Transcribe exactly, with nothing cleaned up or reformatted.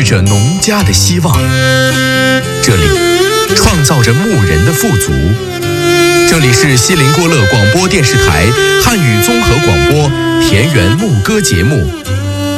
着农家的希望，这里创造着牧人的富足。这里是锡林郭勒广播电视台汉语综合广播田园牧歌节目。